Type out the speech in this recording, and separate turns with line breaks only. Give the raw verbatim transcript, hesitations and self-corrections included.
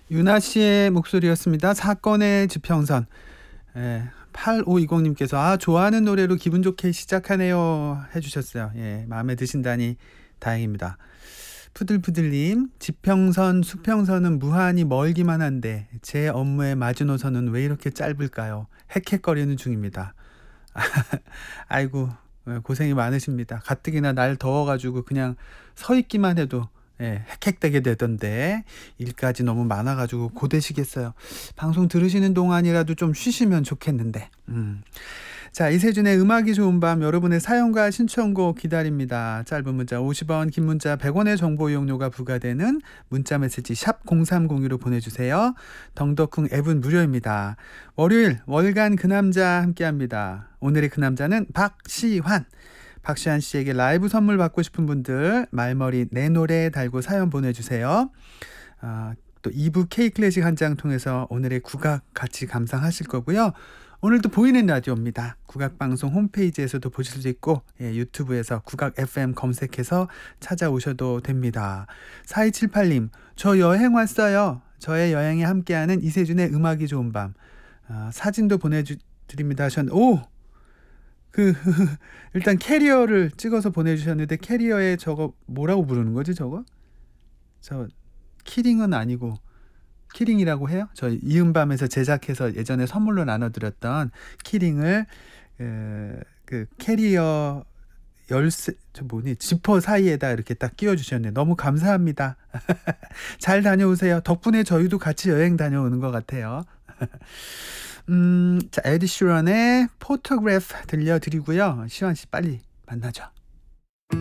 유나 씨의 목소리였습니다. 사건의 지평선. 예, 팔오이공님께서 아 좋아하는 노래로 기분 좋게 시작하네요 해주셨어요. 예, 마음에 드신다니 다행입니다. 푸들푸들님, 지평선 수평선은 무한히 멀기만 한데 제 업무의 마지노선은 왜 이렇게 짧을까요? 헥헥거리는 중입니다. 아이고, 예, 고생이 많으십니다. 가뜩이나 날 더워가지고 그냥 서 있기만 해도 예, 헥헥대게 되던데 일까지 너무 많아가지고 고되시겠어요. 방송 들으시는 동안이라도 좀 쉬시면 좋겠는데. 음. 자, 이세준의 음악이 좋은 밤, 여러분의 사연과 신청곡 기다립니다. 짧은 문자 오십 원, 긴 문자 백 원의 정보 이용료가 부과되는 문자 메시지 샵 공삼공이로 보내주세요. 덩덕쿵 앱은 무료입니다. 월요일 월간 그 남자 함께합니다. 오늘의 그 남자는 박시환. 박시환 씨에게 라이브 선물 받고 싶은 분들 말머리 내 노래 달고 사연 보내주세요. 아, 또 이 부 K클래식 한 장 통해서 오늘의 국악 같이 감상하실 거고요. 오늘도 보이는 라디오입니다. 국악방송 홈페이지에서도 보실 수 있고, 예, 유튜브에서 국악 에프엠 검색해서 찾아오셔도 됩니다. 사이칠팔님, 저 여행 왔어요. 저의 여행에 함께하는 이세준의 음악이 좋은 밤. 아, 사진도 보내드립니다 하셨는데, 오! 그 일단 캐리어를 찍어서 보내주셨는데, 캐리어에 저거 뭐라고 부르는 거지 저거? 저 키링은 아니고 키링이라고 해요? 저 이음밤에서 제작해서 예전에 선물로 나눠드렸던 키링을 그, 그 캐리어 열쇠 저 뭐니 지퍼 사이에다 이렇게 딱 끼워주셨네요. 너무 감사합니다. 잘 다녀오세요. 덕분에 저희도 같이 여행 다녀오는 것 같아요. 음, 자, 에드 시런의 포토그래프 들려드리고요. 시환 씨 빨리 만나죠.